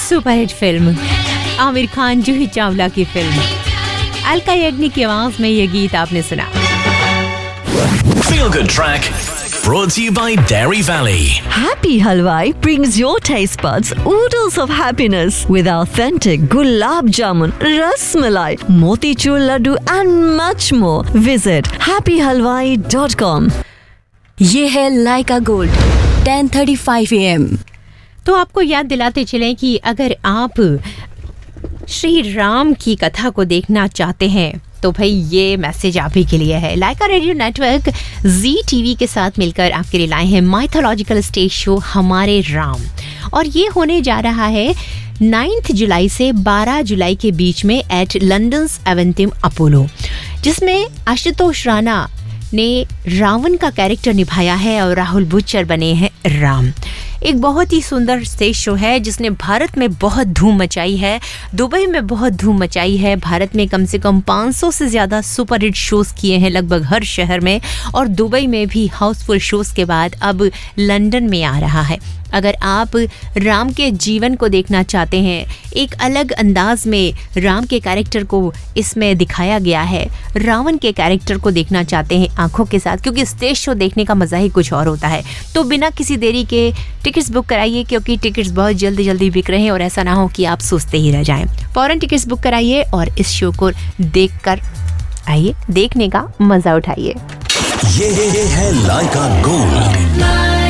Superhit film, Aamir Khan Juhi Chawla की film, Alka Yagnik की आवाज में ये गीत आपने सुना। Feel Good Track brought to you by Dairy Valley. Happy Halwai brings your taste buds oodles of happiness with authentic gulab jamun, ras malai, motichur laddu and much more. Visit happyhalwai.com. ये है लाइका gold 10:35 AM। तो आपको याद दिलाते चलें कि अगर आप श्री राम की कथा को देखना चाहते हैं तो भाई ये मैसेज आप ही के लिए है। लाइका रेडियो नेटवर्क जी टीवी के साथ मिलकर आपके लिए लाए हैं माइथोलॉजिकल स्टेज शो हमारे राम, और ये होने जा रहा है 9 जुलाई से 12 जुलाई के बीच में एट लंदन्स एवेंटिम अपोलो, जिसमें आशुतोष राणा ने रावण का कैरेक्टर निभाया है और राहुल बुच्चर बने हैं राम। एक बहुत ही सुंदर स्टेज शो है जिसने भारत में बहुत धूम मचाई है, दुबई में बहुत धूम मचाई है। भारत में कम से कम 500 से ज़्यादा सुपर हिट शोज़ किए हैं लगभग हर शहर में, और दुबई में भी हाउसफुल शोज़ के बाद अब लंदन में आ रहा है। अगर आप राम के जीवन को देखना चाहते हैं, एक अलग अंदाज में राम के कैरेक्टर को इसमें दिखाया गया है, रावण के कैरेक्टर को देखना चाहते हैं आंखों के साथ, क्योंकि स्टेज शो देखने का मज़ा ही कुछ और होता है, तो बिना किसी देरी के टिकट्स बुक कराइए, क्योंकि टिकट्स बहुत जल्दी जल्दी बिक रहे हैं और ऐसा ना हो कि आप सोचते ही रह जाएं। फौरन टिकट्स बुक कराइए और इस शो को देखकर आइए, देखने का मज़ा उठाइए। ये है लाइका gold.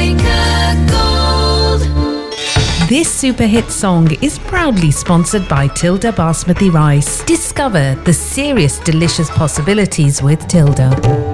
This super hit song is proudly sponsored by Tilda Basmati Rice. Discover the serious delicious possibilities with Tilda.